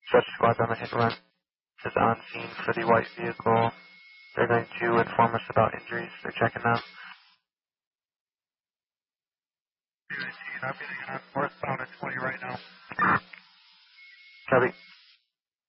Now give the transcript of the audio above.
Such squad's on the hit run. Is on scene for the white vehicle. They're going to inform us about injuries. They're checking now. I'm getting on northbound at 20 right now. Copy.